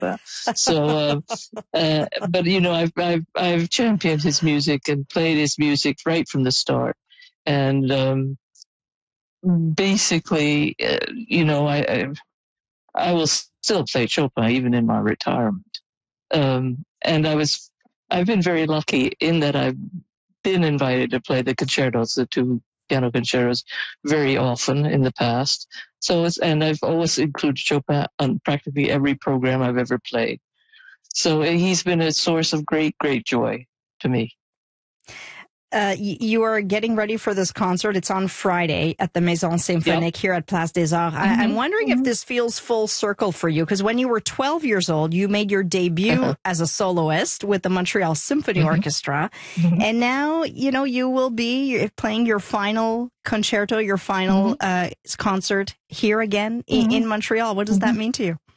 Chopin. So, but I've championed his music and played his music right from the start. And basically, I will still play Chopin even in my retirement. And I've been very lucky in that I've been invited to play the concertos, the two piano concertos, very often in the past. And I've always included Chopin on practically every program I've ever played. So he's been a source of great, great joy to me. You are getting ready for this concert. It's on Friday at the Maison Symphonique here at Place des Arts. I'm wondering if this feels full circle for you, because when you were 12 years old, you made your debut as a soloist with the Montreal Symphony Orchestra. And now, you will be playing your final concerto, your final concert here again in Montreal. What does that mean to you?